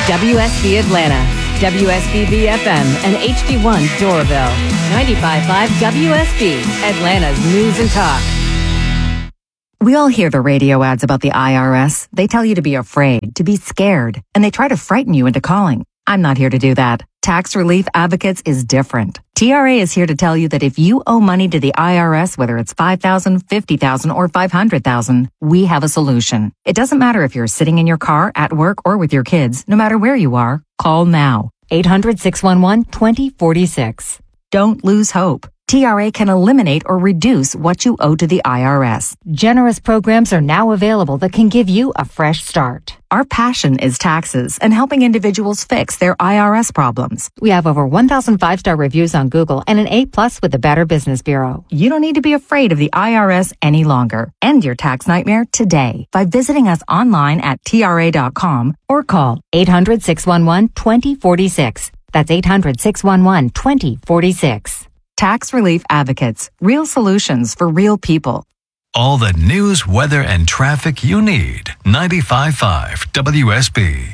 WSB Atlanta, WSB FM, and HD1 Doraville. 95.5 WSB, Atlanta's News and Talk. We all hear the radio ads about the IRS. They tell you to be afraid, to be scared, and they try to frighten you into calling. I'm not here to do that. Tax Relief Advocates is different. TRA is here to tell you that if you owe money to the IRS, whether it's $5,000, $50,000, or $500,000, we have a solution. It doesn't matter if you're sitting in your car, at work, or with your kids. No matter where you are, call now. 800-611-2046. Don't lose hope. TRA can eliminate or reduce what you owe to the IRS. Generous programs are now available that can give you a fresh start. Our passion is taxes and helping individuals fix their IRS problems. We have over 1,000 five-star reviews on Google and an A+ with the Better Business Bureau. You don't need to be afraid of the IRS any longer. End your tax nightmare today by visiting us online at TRA.com or call 800-611-2046. That's 800-611-2046. Tax Relief Advocates. Real solutions for real people. All the news, weather, and traffic you need. 95.5 WSB.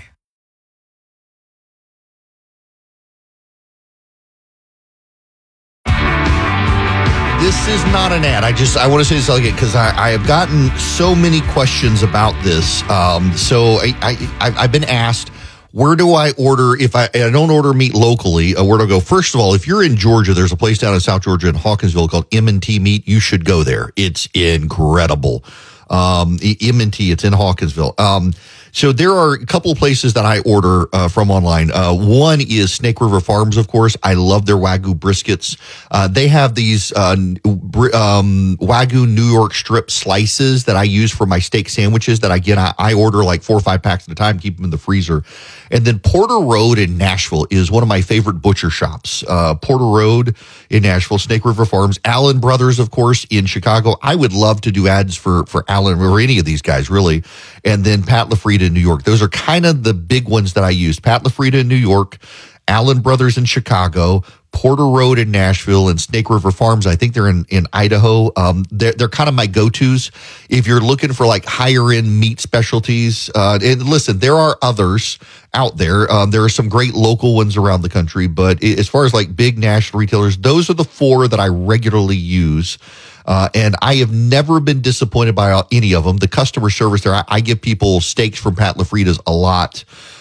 This is not an ad. I want to say this again because I have gotten so many questions about this. So I've been asked, where do I order if I don't order meat locally? Where do I go? First of all, if you're in Georgia, there's a place down in South Georgia in Hawkinsville called M&T Meat. You should go there. It's incredible. M&T, it's in Hawkinsville. So there are a couple of places that I order from online. One is Snake River Farms, of course. I love their Wagyu briskets. They have these Wagyu New York strip slices that I use for my steak sandwiches that I order like 4 or 5 packs at a time, keep them in the freezer. And then Porter Road in Nashville is one of my favorite butcher shops. Porter Road in Nashville, Snake River Farms, Allen Brothers, of course, in Chicago. I would love to do ads for Allen or any of these guys, really. And then Pat LaFrieda in New York. Those are kind of the big ones that I use. Pat LaFrieda in New York, Allen Brothers in Chicago, Porter Road in Nashville, and Snake River Farms. I think they're in Idaho. They're kind of my go-tos if you're looking for like higher end meat specialties. And listen, there are others out there. There are some great local ones around the country, but as far as like big national retailers, those are the 4 that I regularly use. And I have never been disappointed by any of them. The customer service there, I give people steaks from Pat LaFrieda's a lot.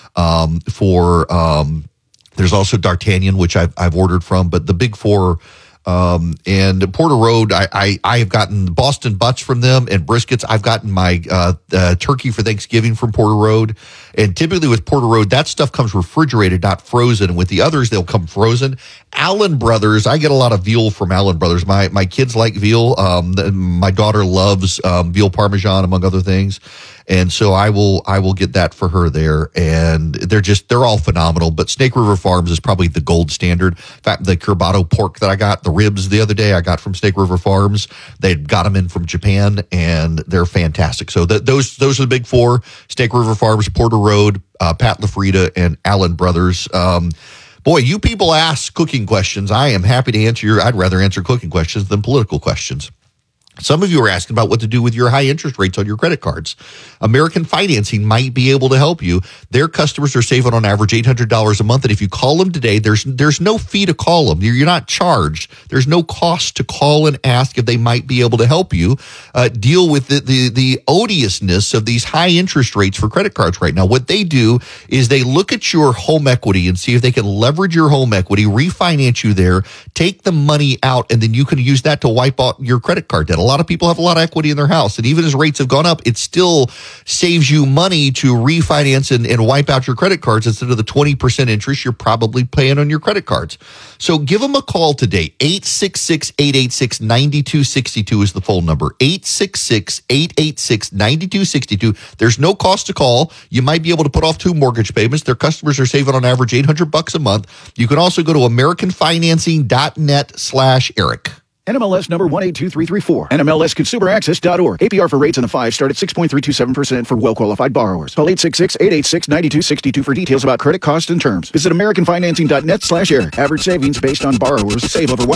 There's also D'Artagnan, which I've ordered from, but the big 4, and Porter Road, I have gotten Boston butts from them and briskets. I've gotten my turkey for Thanksgiving from Porter Road. And typically with Porter Road, that stuff comes refrigerated, not frozen. And with the others, they'll come frozen. Allen Brothers, I get a lot of veal from Allen Brothers. My kids like veal. My daughter loves veal Parmesan, among other things. And so I will get that for her there. And they're all phenomenal. But Snake River Farms is probably the gold standard. In fact, the Curbado pork that I got, the ribs the other day, I got from Snake River Farms. They got them in from Japan, and they're fantastic. So those are the big 4: Snake River Farms, Porter Road, Pat LaFrieda, and Allen Brothers. Boy, you people ask cooking questions. I am happy to answer I'd rather answer cooking questions than political questions. Some of you are asking about what to do with your high interest rates on your credit cards. American Financing might be able to help you. Their customers are saving on average $800 a month. And if you call them today, there's no fee to call them. You're not charged. There's no cost to call and ask if they might be able to help you deal with the odiousness of these high interest rates for credit cards right now. What they do is they look at your home equity and see if they can leverage your home equity, refinance you there, take the money out, and then you can use that to wipe out your credit card debt. A lot of people have a lot of equity in their house, and even as rates have gone up, it still saves you money to refinance and wipe out your credit cards instead of the 20% interest you're probably paying on your credit cards. So give them a call today. 866-886-9262 is the phone number. 866-886-9262. There's no cost to call. You might be able to put off 2 mortgage payments. Their customers are saving on average $800 a month. You can also go to AmericanFinancing.net/Eric. NMLS number 182334. NMLSConsumerAccess.org. APR for rates in the 5 start at 6.327% for well-qualified borrowers. Call 866-886-9262 for details about credit costs and terms. Visit AmericanFinancing.net/Eric. Average savings based on borrowers save over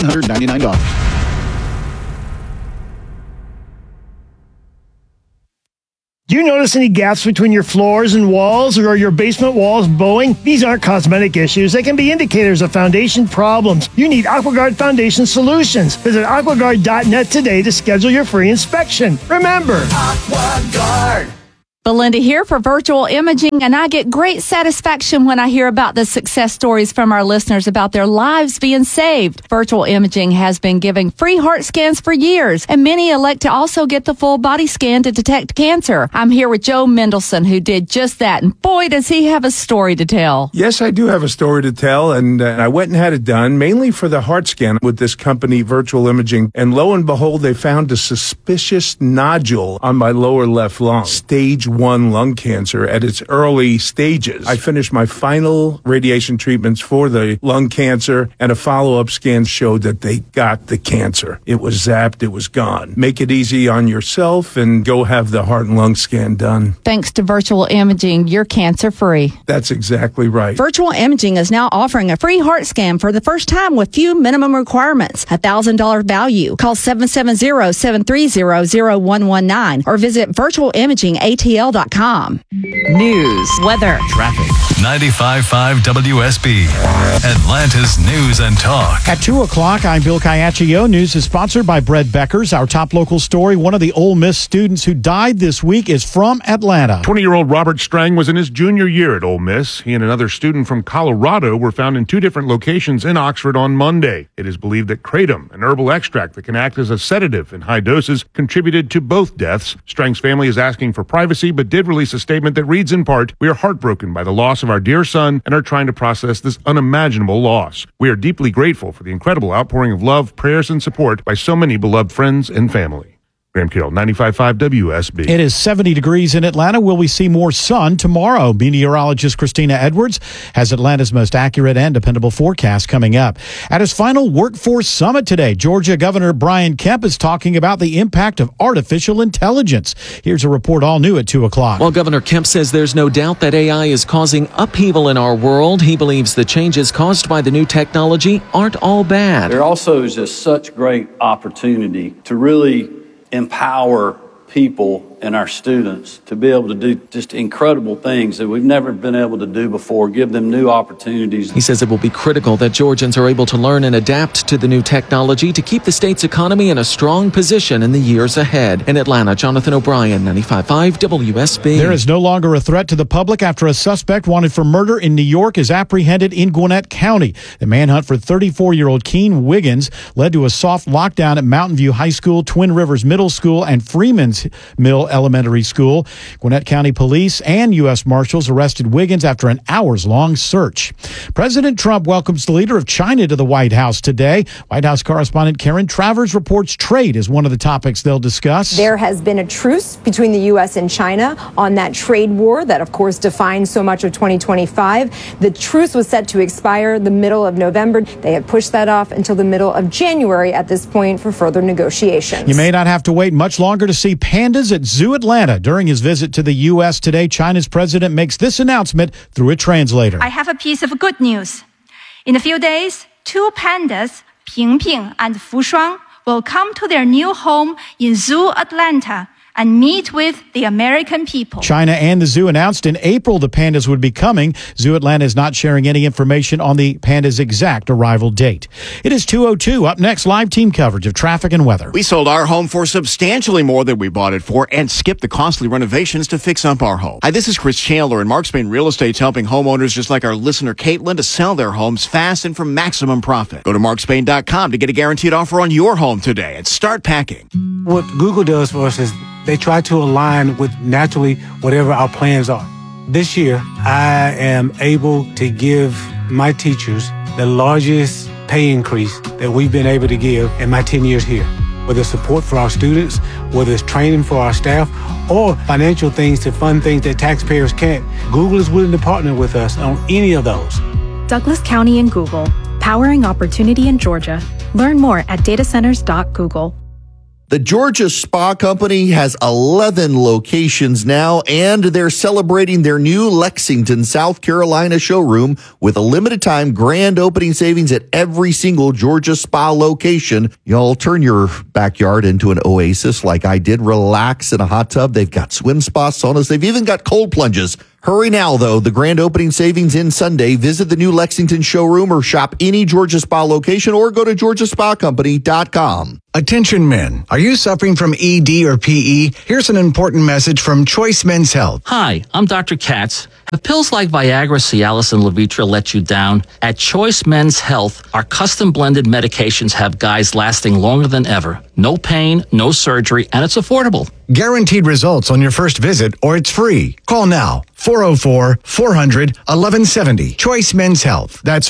$199. Do you notice any gaps between your floors and walls, or are your basement walls bowing? These aren't cosmetic issues. They can be indicators of foundation problems. You need AquaGuard Foundation Solutions. Visit aquaguard.net today to schedule your free inspection. Remember, AquaGuard. Belinda here for Virtual Imaging, and I get great satisfaction when I hear about the success stories from our listeners about their lives being saved. Virtual Imaging has been giving free heart scans for years, and many elect to also get the full body scan to detect cancer. I'm here with Joe Mendelson, who did just that, and boy, does he have a story to tell. Yes, I do have a story to tell, and I went and had it done, mainly for the heart scan with this company, Virtual Imaging, and lo and behold, they found a suspicious nodule on my lower left lung, stage 1 lung cancer at its early stages. I finished my final radiation treatments for the lung cancer, and a follow-up scan showed that they got the cancer. It was zapped, it was gone. Make it easy on yourself and go have the heart and lung scan done. Thanks to Virtual Imaging, you're cancer-free. That's exactly right. Virtual Imaging is now offering a free heart scan for the first time with few minimum requirements. $1,000 value. Call 770-730-0119 or visit virtualimagingatl.com. News, weather, Traffic. 95.5 WSB. Atlanta's News and Talk. At 2 o'clock, I'm Bill Caiaccio. News is sponsored by Bread Beckers. Our top local story, one of the Ole Miss students who died this week is from Atlanta. 20-year-old Robert Strang was in his junior year at Ole Miss. He and another student from Colorado were found in 2 different locations in Oxford on Monday. It is believed that kratom, an herbal extract that can act as a sedative in high doses, contributed to both deaths. Strang's family is asking for privacy, but did release a statement that reads in part, "We are heartbroken by the loss of our dear son and are trying to process this unimaginable loss. We are deeply grateful for the incredible outpouring of love, prayers, and support by so many beloved friends and family." Graham Carroll, 95.5 WSB. It is 70 degrees in Atlanta. Will we see more sun tomorrow? Meteorologist Christina Edwards has Atlanta's most accurate and dependable forecast coming up. At his final workforce summit today, Georgia Governor Brian Kemp is talking about the impact of artificial intelligence. Here's a report all new at 2 o'clock. While Governor Kemp says there's no doubt that AI is causing upheaval in our world, he believes the changes caused by the new technology aren't all bad. There also is just such great opportunity to really empower people and our students to be able to do just incredible things that we've never been able to do before, give them new opportunities. He says it will be critical that Georgians are able to learn and adapt to the new technology to keep the state's economy in a strong position in the years ahead. In Atlanta, Jonathan O'Brien, 95.5 WSB. There is no longer a threat to the public after a suspect wanted for murder in New York is apprehended in Gwinnett County. The manhunt for 34-year-old Keen Wiggins led to a soft lockdown at Mountain View High School, Twin Rivers Middle School, and Freeman's Mill Elementary School. Gwinnett County Police and U.S. Marshals arrested Wiggins after an hours-long search. President Trump welcomes the leader of China to the White House today. White House correspondent Karen Travers reports trade is one of the topics they'll discuss. There has been a truce between the U.S. and China on that trade war that, of course, defines so much of 2025. The truce was set to expire the middle of November. They have pushed that off until the middle of January at this point for further negotiations. You may not have to wait much longer to see pandas at Zoo Atlanta. During his visit to the U.S. today, China's president makes this announcement through a translator. I have a piece of good news. In a few days, 2 pandas, Ping Ping and Fu Shuang, will come to their new home in Zoo Atlanta and meet with the American people. China and the zoo announced in April the pandas would be coming. Zoo Atlanta is not sharing any information on the pandas' exact arrival date. It is 2:02. Up next, live team coverage of traffic and weather. We sold our home for substantially more than we bought it for and skipped the costly renovations to fix up our home. Hi, this is Chris Chandler, and Mark Spain Real Estate's helping homeowners just like our listener Caitlin to sell their homes fast and for maximum profit. Go to markspain.com to get a guaranteed offer on your home today and start packing. What Google does for us is they try to align with naturally whatever our plans are. This year, I am able to give my teachers the largest pay increase that we've been able to give in my 10 years here. Whether it's support for our students, whether it's training for our staff, or financial things to fund things that taxpayers can't, Google is willing to partner with us on any of those. Douglas County and Google, powering opportunity in Georgia. Learn more at datacenters.google. The Georgia Spa Company has 11 locations now, and they're celebrating their new Lexington, South Carolina showroom with a limited time grand opening savings at every single Georgia Spa location. Y'all turn your backyard into an oasis like I did. Relax in a hot tub. They've got swim spas, saunas. They've even got cold plunges. Hurry now, though. The grand opening savings ends Sunday. Visit the new Lexington showroom or shop any Georgia Spa location or go to georgiaspacompany.com. Attention men, are you suffering from ED or PE? Here's an important message from Choice Men's Health. Hi, I'm Dr. Katz. Have pills like Viagra, Cialis, and Levitra let you down? At Choice Men's Health, our custom blended medications have guys lasting longer than ever. No pain, no surgery, and it's affordable. Guaranteed results on your first visit, or it's free. Call now. 404-400-1170. Choice Men's Health. That's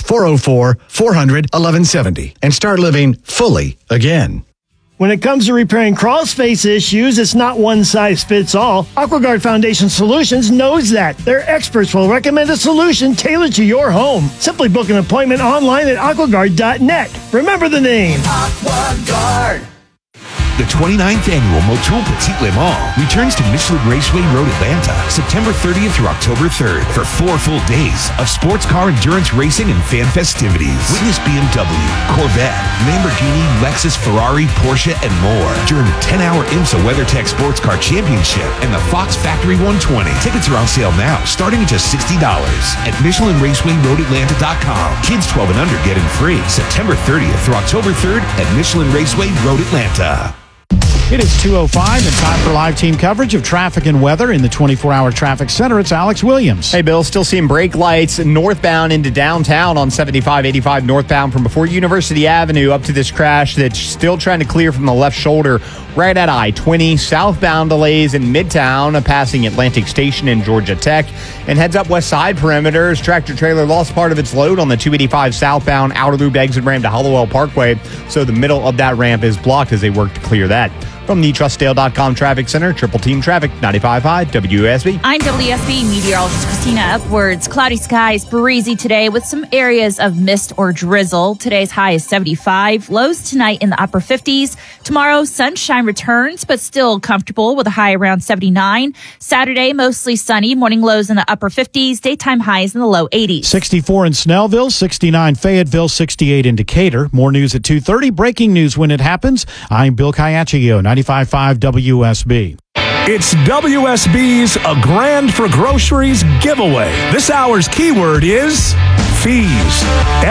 404-400-1170. And start living fully again. When it comes to repairing crawl space issues, it's not one size fits all. AquaGuard Foundation Solutions knows that. Their experts will recommend a solution tailored to your home. Simply book an appointment online at aquaguard.net. Remember the name. AquaGuard. The 29th annual Motul Petit Le Mans returns to Michelin Raceway Road, Atlanta, September 30th through October 3rd for 4 full days of sports car endurance racing and fan festivities. Witness BMW, Corvette, Lamborghini, Lexus, Ferrari, Porsche, and more during the 10-hour IMSA WeatherTech Sports Car Championship and the Fox Factory 120. Tickets are on sale now, starting at just $60 at MichelinRacewayRoadAtlanta.com. Kids 12 and under get in free September 30th through October 3rd at Michelin Raceway Road, Atlanta. It is 2:05 and time for live team coverage of traffic and weather in the 24-hour traffic center. It's Alex Williams. Hey, Bill, still seeing brake lights northbound into downtown on 75-85 northbound from before University Avenue up to this crash that's still trying to clear from the left shoulder right at I-20. Southbound delays in Midtown passing Atlantic Station and Georgia Tech, and heads up west side perimeters. Tractor trailer lost part of its load on the 285 southbound outer loop exit ramp to Hollowell Parkway, so the middle of that ramp is blocked as they work to clear that. From the TrustDale.com Traffic Center, Triple Team Traffic, 95.5 WSB. I'm WSB meteorologist Christina Upwards. Cloudy skies, breezy today with some areas of mist or drizzle. Today's high is 75. Lows tonight in the upper 50s. Tomorrow, sunshine returns, but still comfortable with a high around 79. Saturday, mostly sunny. Morning lows in the upper 50s. Daytime highs in the low 80s. 64 in Snellville, 69 Fayetteville, 68 in Decatur. More news at 2:30. Breaking news when it happens. I'm Bill Caiaccio, 95.5 WSB. It's WSB's A Grand for Groceries giveaway. This hour's keyword is fees.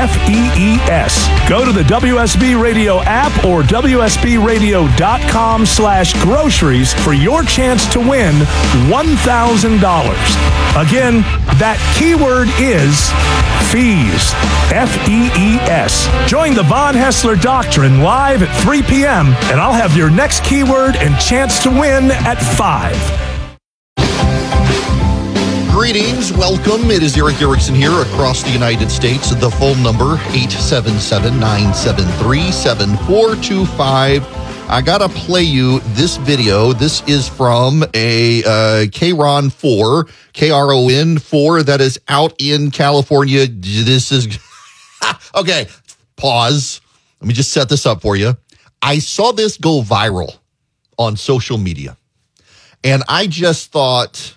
F-E-E-S. Go to the WSB Radio app or WSBradio.com/groceries for your chance to win $1,000. Again, that keyword is fees. F-E-E-S. Join the Von Hessler Doctrine live at 3 p.m. and I'll have your next keyword and chance to win at 5. Greetings, welcome. It is Eric Erickson here across the United States. The phone number, 877-973-7425. I got to play you this video. This is from a KRON 4, KRON 4 that is out in California. This is... Okay, pause. Let me just set this up for you. I saw this go viral on social media, and I just thought...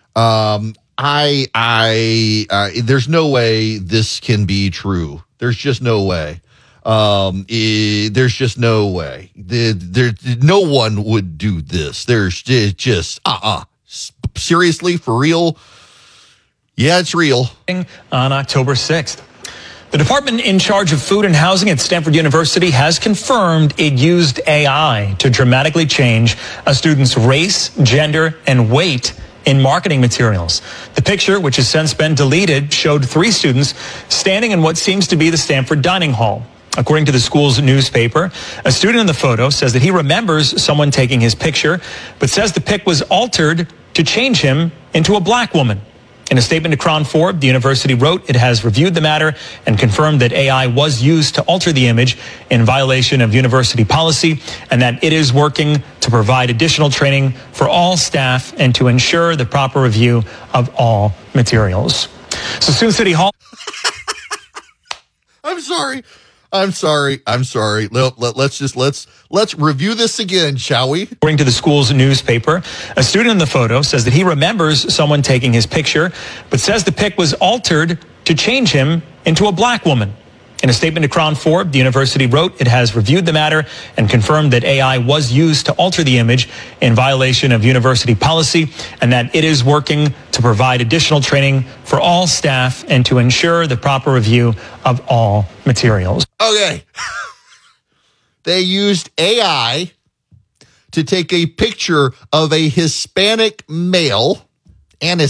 there's no way this can be true. There's just no way. There's just no way. No one would do this. There's just, seriously, for real? Yeah, it's real. On October 6th. The department in charge of food and housing at Stanford University has confirmed it used AI to dramatically change a student's race, gender, and weight in marketing materials. The picture, which has since been deleted, showed 3 students standing in what seems to be the Stanford dining hall. According to the school's newspaper, a student in the photo says that he remembers someone taking his picture, but says the pic was altered to change him into a black woman. In a statement to KRON 4, the university wrote it has reviewed the matter and confirmed that AI was used to alter the image in violation of university policy, and that it is working to provide additional training for all staff and to ensure the proper review of all materials. So soon City Hall... I'm sorry. Let's Let's review this again, shall we? According to the school's newspaper, a student in the photo says that he remembers someone taking his picture, but says the pic was altered to change him into a black woman. In a statement to Crown 4, the university wrote it has reviewed the matter and confirmed that AI was used to alter the image in violation of university policy, and that it is working to provide additional training for all staff and to ensure the proper review of all materials. Okay. They used AI to take a picture of a Hispanic male, and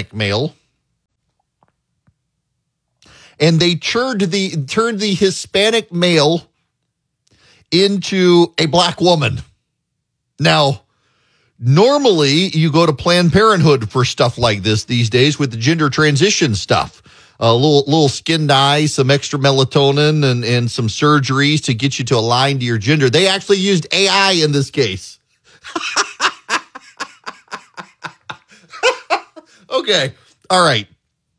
they turned the Hispanic male into a black woman. Now, normally you go to Planned Parenthood for stuff like this these days with the gender transition stuff. A little skin dye, some extra melatonin, and some surgeries to get you to align to your gender. They actually used AI in this case. Okay. All right.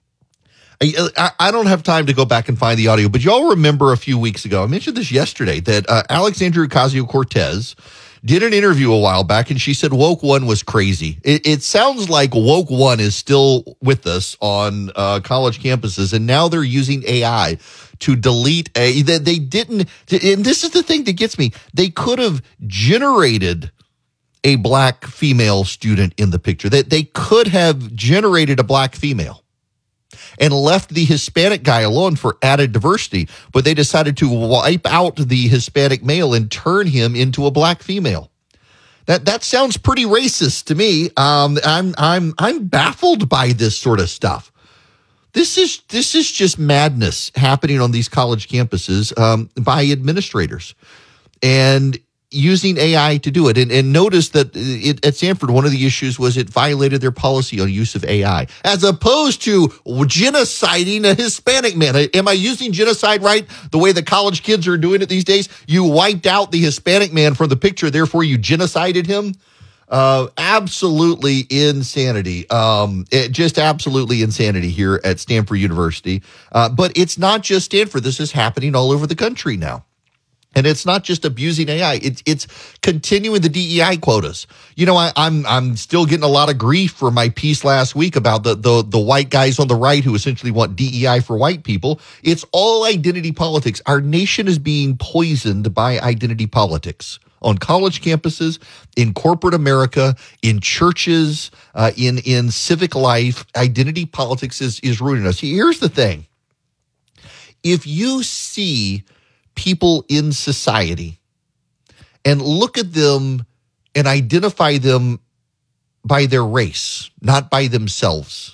I don't have time to go back and find the audio, but y'all remember a few weeks ago, I mentioned this yesterday, that Alexandria Ocasio-Cortez did an interview a while back, and she said Woke One was crazy. It sounds like Woke One is still with us on college campuses, and now they're using AI to delete they didn't, and this is the thing that gets me, they could have generated a black female student in the picture. They could have generated a black female and left the Hispanic guy alone for added diversity, but they decided to wipe out the Hispanic male and turn him into a black female. That sounds pretty racist to me. I'm baffled by this sort of stuff. This is just madness happening on these college campuses by administrators and using AI to do it. And notice that at Stanford, one of the issues was it violated their policy on use of AI, as opposed to genociding a Hispanic man. Am I using genocide right? The way the college kids are doing it these days? You wiped out the Hispanic man from the picture, therefore you genocided him? Absolutely insanity. Just absolutely insanity here at Stanford University. But it's not just Stanford. This is happening all over the country now. And it's not just abusing AI; it's continuing the DEI quotas. You know, I'm still getting a lot of grief for my piece last week about the white guys on the right who essentially want DEI for white people. It's all identity politics. Our nation is being poisoned by identity politics on college campuses, in corporate America, in churches, in civic life. Identity politics is ruining us. Here's the thing: if you see people in society and look at them and identify them by their race, not by themselves.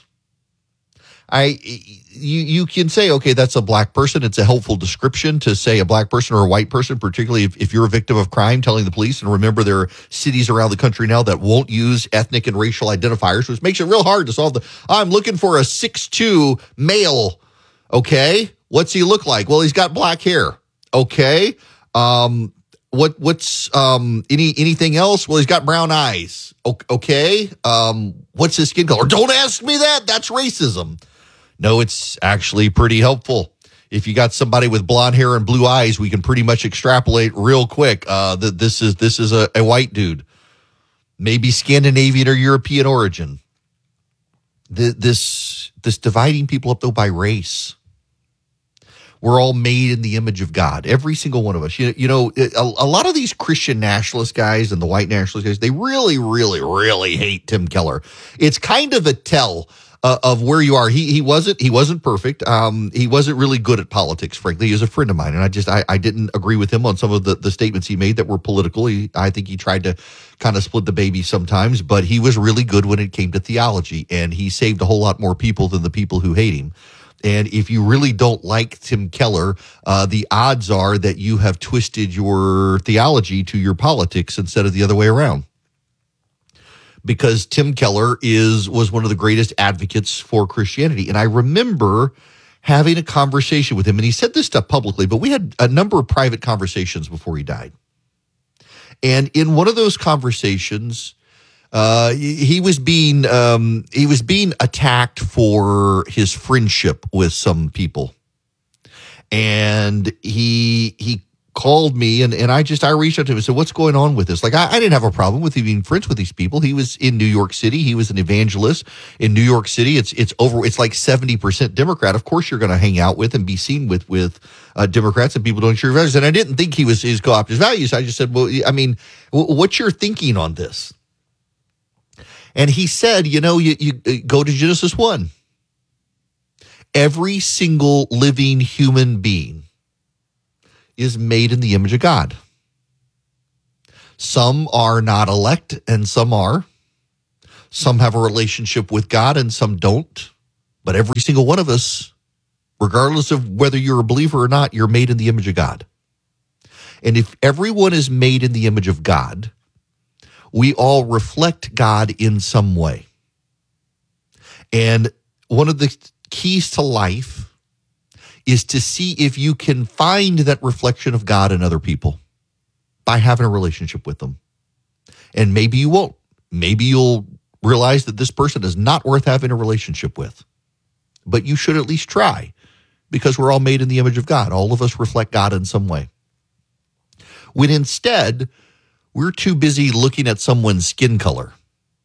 You can say, okay, that's a black person. It's a helpful description to say a black person or a white person, particularly if you're a victim of crime, telling the police. And remember, there are cities around the country now that won't use ethnic and racial identifiers, which makes it real hard to solve I'm looking for a 6'2" male. Okay. What's he look like? Well, he's got black hair. Okay. What's anything else? Well, he's got brown eyes. Okay. What's his skin color? Don't ask me that. That's racism. No, it's actually pretty helpful. If you got somebody with blonde hair and blue eyes, we can pretty much extrapolate real quick that this is a white dude, maybe Scandinavian or European origin. This dividing people up though by race. We're all made in the image of God, every single one of us. You know, a lot of these Christian nationalist guys and the white nationalist guys, they really, really, really hate Tim Keller. It's kind of a tell of where you are. He wasn't perfect. He wasn't really good at politics, frankly. He was a friend of mine, and I didn't agree with him on some of the statements he made that were political. I think he tried to kind of split the baby sometimes, but he was really good when it came to theology, and he saved a whole lot more people than the people who hate him. And if you really don't like Tim Keller, the odds are that you have twisted your theology to your politics instead of the other way around. Because Tim Keller was one of the greatest advocates for Christianity. And I remember having a conversation with him, and he said this stuff publicly, but we had a number of private conversations before he died. And in one of those conversations, he was being attacked for his friendship with some people, and he called me and I reached out to him and said, what's going on with this? Like, I didn't have a problem with him being friends with these people. He was in New York City. He was an evangelist in New York City. It's like 70% Democrat. Of course, you're going to hang out with and be seen with Democrats and people don't share values. And I didn't think he was his co-opt his values. I just said, well, I mean, what's your thinking on this? And he said, you go to Genesis 1. Every single living human being is made in the image of God. Some are not elect and some are. Some have a relationship with God and some don't. But every single one of us, regardless of whether you're a believer or not, you're made in the image of God. And if everyone is made in the image of God, we all reflect God in some way. And one of the keys to life is to see if you can find that reflection of God in other people by having a relationship with them. And maybe you won't. Maybe you'll realize that this person is not worth having a relationship with. But you should at least try, because we're all made in the image of God. All of us reflect God in some way. When instead, we're too busy looking at someone's skin color,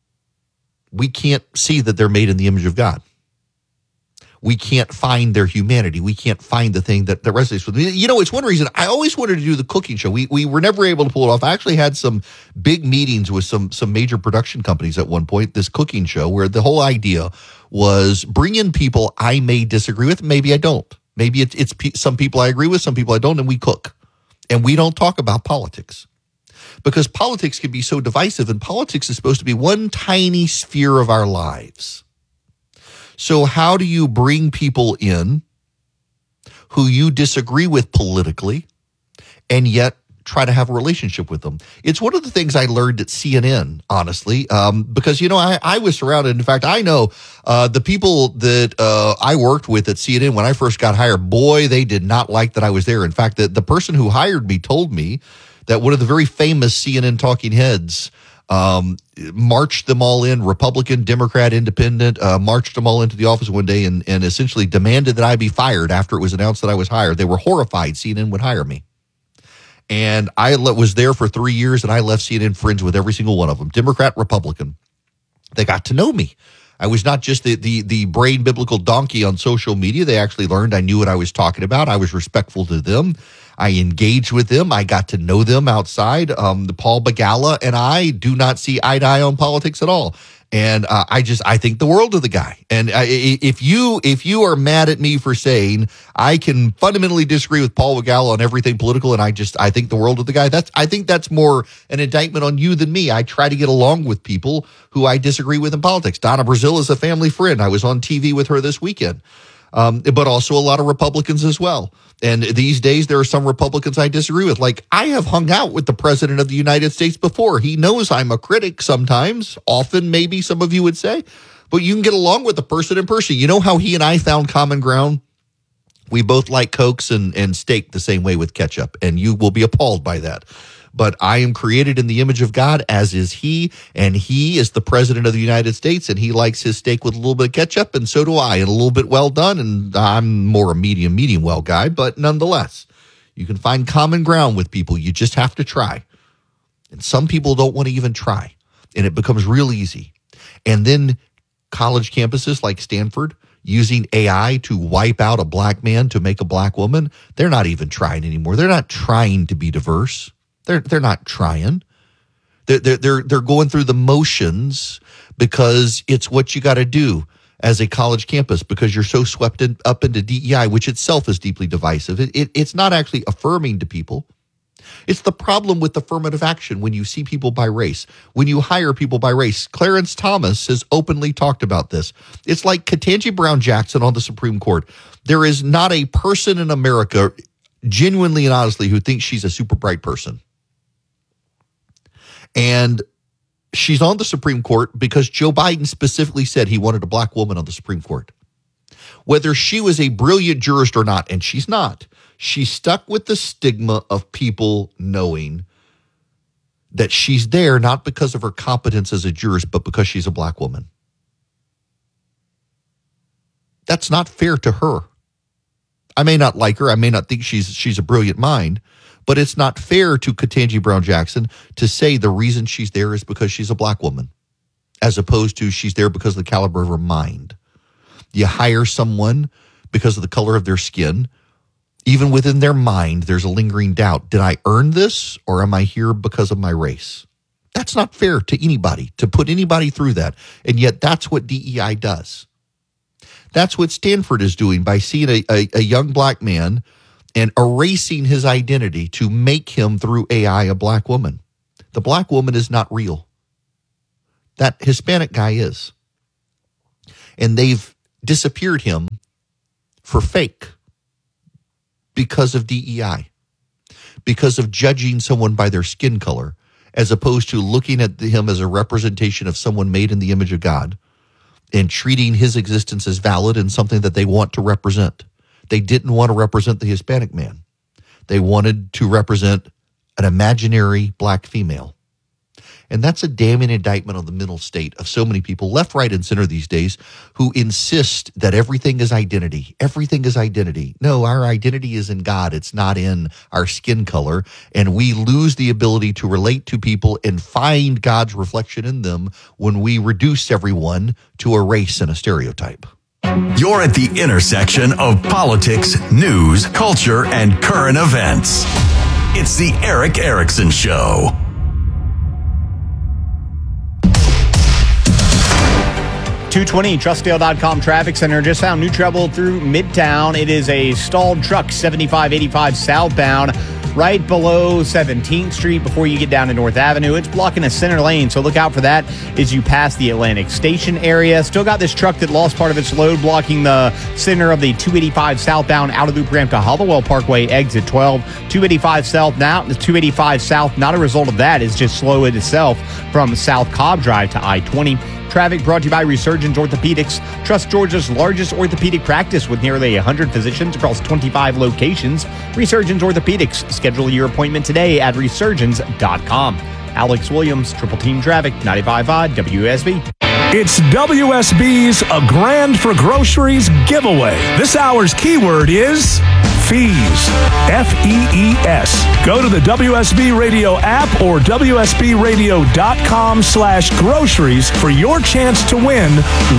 we can't see that they're made in the image of God. We can't find their humanity. We can't find the thing that resonates with me. It's one reason I always wanted to do the cooking show. We were never able to pull it off. I actually had some big meetings with some major production companies at one point, this cooking show, where the whole idea was bring in people I may disagree with. Maybe I don't. Maybe it's some people I agree with, some people I don't, and we cook. And we don't talk about politics. Because politics can be so divisive, and politics is supposed to be one tiny sphere of our lives. So how do you bring people in who you disagree with politically and yet try to have a relationship with them? It's one of the things I learned at CNN, honestly, because, I was surrounded. In fact, I know the people that I worked with at CNN when I first got hired, boy, they did not like that I was there. In fact, the person who hired me told me that one of the very famous CNN talking heads marched them all in, Republican, Democrat, Independent, marched them all into the office one day and essentially demanded that I be fired after it was announced that I was hired. They were horrified CNN would hire me. And I was there for 3 years, and I left CNN friends with every single one of them, Democrat, Republican. They got to know me. I was not just the brain biblical donkey on social media. They actually learned I knew what I was talking about. I was respectful to them. I engaged with them. I got to know them outside. Paul Begala and I do not see eye to eye on politics at all. And I think the world of the guy. And if you are mad at me for saying I can fundamentally disagree with Paul Begala on everything political, and I think the world of the guy, I think that's more an indictment on you than me. I try to get along with people who I disagree with in politics. Donna Brazile is a family friend. I was on TV with her this weekend. But also a lot of Republicans as well. And these days, there are some Republicans I disagree with. Like, I have hung out with the president of the United States before. He knows I'm a critic sometimes, often maybe some of you would say, but you can get along with the person in person. You know how he and I found common ground? We both like Cokes and steak the same way with ketchup, and you will be appalled by that. But I am created in the image of God, as is he, and he is the president of the United States, and he likes his steak with a little bit of ketchup, and so do I, and a little bit well done, and I'm more a medium well guy, but nonetheless, you can find common ground with people. You just have to try. And some people don't want to even try, and it becomes real easy. And then college campuses like Stanford, using AI to wipe out a black man to make a black woman, they're not even trying anymore. They're not trying to be diverse. They're not trying. They're going through the motions because it's what you got to do as a college campus, because you're so swept up into DEI, which itself is deeply divisive. It's not actually affirming to people. It's the problem with affirmative action when you see people by race, when you hire people by race. Clarence Thomas has openly talked about this. It's like Ketanji Brown Jackson on the Supreme Court. There is not a person in America, genuinely and honestly, who thinks she's a super bright person. And she's on the Supreme Court because Joe Biden specifically said he wanted a black woman on the Supreme Court. Whether she was a brilliant jurist or not, and she's not, she's stuck with the stigma of people knowing that she's there not because of her competence as a jurist, but because she's a black woman. That's not fair to her. I may not like her. I may not think she's a brilliant mind, But it's not fair to Ketanji Brown Jackson to say the reason she's there is because she's a black woman, as opposed to she's there because of the caliber of her mind. You hire someone because of the color of their skin. Even within their mind, there's a lingering doubt. Did I earn this, or am I here because of my race? That's not fair to anybody, to put anybody through that. And yet that's what DEI does. That's what Stanford is doing by seeing a young black man and erasing his identity to make him, through AI, a black woman. The black woman is not real. That Hispanic guy is. And they've disappeared him for fake because of DEI, because of judging someone by their skin color, as opposed to looking at him as a representation of someone made in the image of God and treating his existence as valid and something that they want to represent. They didn't want to represent the Hispanic man. They wanted to represent an imaginary black female. And that's a damning indictment on the mental state of so many people, left, right, and center these days, who insist that everything is identity. Everything is identity. No, our identity is in God. It's not in our skin color. And we lose the ability to relate to people and find God's reflection in them when we reduce everyone to a race and a stereotype. You're at the intersection of politics, news, culture, and current events. It's the Erick Erickson Show. 220 Trustdale.com traffic center just found new trouble through Midtown. It is a stalled truck 7585 southbound right below 17th Street before you get down to North Avenue. It's blocking a center lane, so look out for that as you pass the Atlantic Station area. Still got this truck that lost part of its load blocking the center of the 285 southbound outer loop ramp to Hollowell Parkway, exit 12. 285 south now, the 285 south, not a result of that, is just slow it itself from South Cobb Drive to I-20. Traffic brought to you by Resurgence Orthopedics. Trust Georgia's largest orthopedic practice with nearly 100 physicians across 25 locations. Resurgence Orthopedics. Schedule your appointment today at resurgence.com. Alex Williams, Triple Team Traffic, 95.5 WSB. It's WSB's A Grand for Groceries giveaway. This hour's keyword is fees. F-E-E-S. Go to the WSB Radio app or WSBradio.com/groceries for your chance to win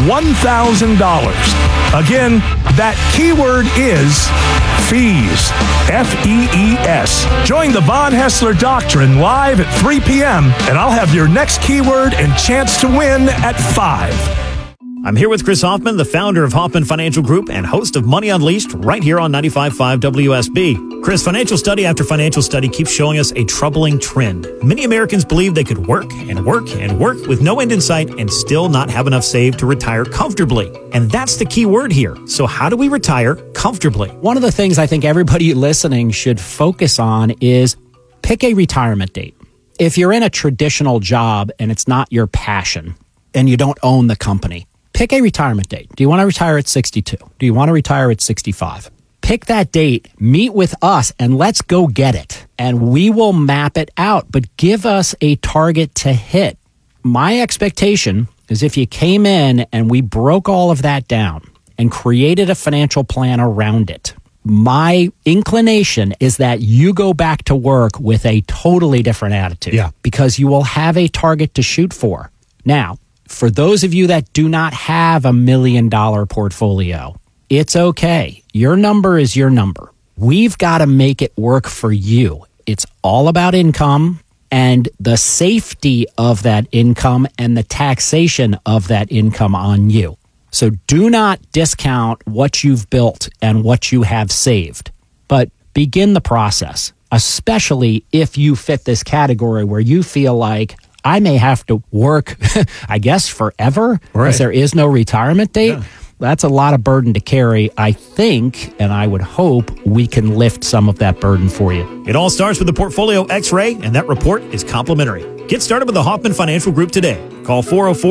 $1,000. Again, that keyword is fees. F-E-E-S. Join the Von Hessler Doctrine live at 3 p.m. and I'll have your next keyword and chance to win at 5. I'm here with Chris Hoffman, the founder of Hoffman Financial Group and host of Money Unleashed right here on 95.5 WSB. Chris, financial study after financial study keeps showing us a troubling trend. Many Americans believe they could work and work and work with no end in sight and still not have enough saved to retire comfortably. And that's the key word here. So how do we retire comfortably? One of the things I think everybody listening should focus on is pick a retirement date. If you're in a traditional job and it's not your passion and you don't own the company, pick a retirement date. Do you want to retire at 62? Do you want to retire at 65? Pick that date, meet with us, and let's go get it. And we will map it out, but give us a target to hit. My expectation is if you came in and we broke all of that down and created a financial plan around it, my inclination is that you go back to work with a totally different attitude. Yeah. Because you will have a target to shoot for. Now, for those of you that do not have $1 million portfolio, it's okay. Your number is your number. We've got to make it work for you. It's all about income and the safety of that income and the taxation of that income on you. So do not discount what you've built and what you have saved, but begin the process, especially if you fit this category where you feel like I may have to work, I guess, forever, because there is no retirement date. Yeah. That's a lot of burden to carry. I think, and I would hope, we can lift some of that burden for you. It all starts with the Portfolio X-Ray, and that report is complimentary. Get started with the Hoffman Financial Group today. Call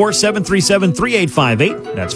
404-737-3858. That's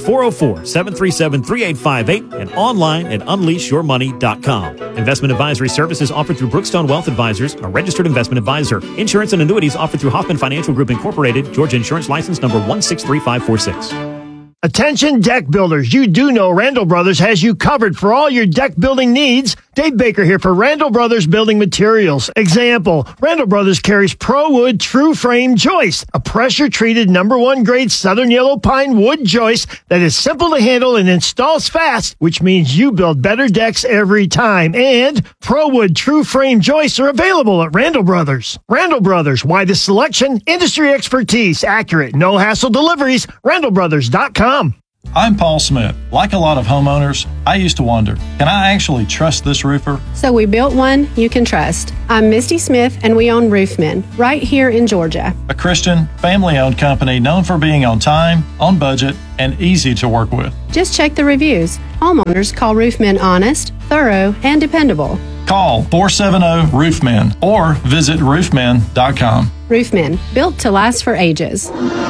404-737-3858 and online at unleashyourmoney.com. Investment advisory services offered through Brookstone Wealth Advisors, a registered investment advisor. Insurance and annuities offered through Hoffman Financial Group Incorporated, Georgia Insurance License number 163546. Attention deck builders, you do know Randall Brothers has you covered for all your deck building needs. Dave Baker here for Randall Brothers Building Materials. Example, Randall Brothers carries ProWood True Frame Joist, a pressure-treated #1 grade Southern Yellow Pine wood joist that is simple to handle and installs fast, which means you build better decks every time. And ProWood True Frame joists are available at Randall Brothers. Randall Brothers, widest selection, industry expertise, accurate, no-hassle deliveries, randallbrothers.com. I'm Paul Smith. Like a lot of homeowners, I used to wonder, can I actually trust this roofer? So we built one you can trust. I'm Misty Smith, and we own Roofmen, right here in Georgia. A Christian, family-owned company known for being on time, on budget, and easy to work with. Just check the reviews. Homeowners call Roofmen honest, thorough, and dependable. Call 470-ROOFMEN or visit roofmen.com. Roofmen, built to last for ages.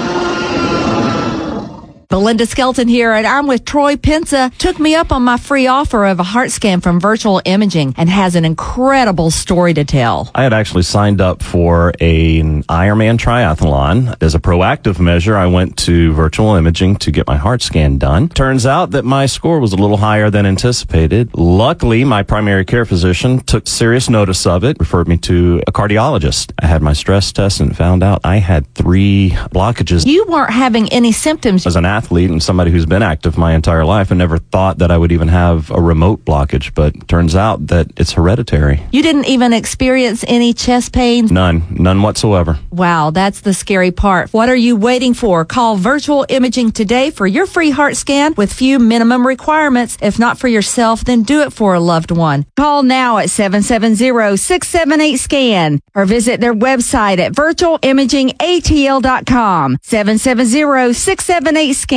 Belinda Skelton here, and I'm with Troy Pensa. Took me up on my free offer of a heart scan from Virtual Imaging and has an incredible story to tell. I had actually signed up for an Ironman triathlon. As a proactive measure, I went to Virtual Imaging to get my heart scan done. Turns out that my score was a little higher than anticipated. Luckily, my primary care physician took serious notice of it, referred me to a cardiologist. I had my stress test and found out I had 3 blockages. You weren't having any symptoms. As an athlete and somebody who's been active my entire life, I never thought that I would even have a remote blockage, but turns out that it's hereditary. You didn't even experience any chest pains? None whatsoever. Wow, that's the scary part. What are you waiting for? Call Virtual Imaging today for your free heart scan with few minimum requirements. If not for yourself, then do it for a loved one. Call now at 770-678-SCAN or visit their website at virtualimagingatl.com. 770-678-SCAN.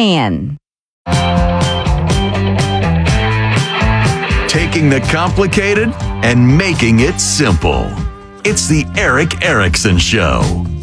Taking the complicated and making it simple. It's the Eric Erickson Show.